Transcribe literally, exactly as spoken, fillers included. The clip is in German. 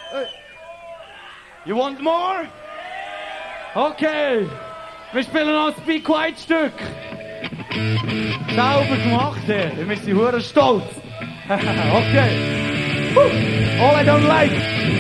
You want more? Okay. Wir spielen noch ein Be Quiet Stück. Sauber gemacht, ey. Wir sind hure stolz. Okay. All I don't like.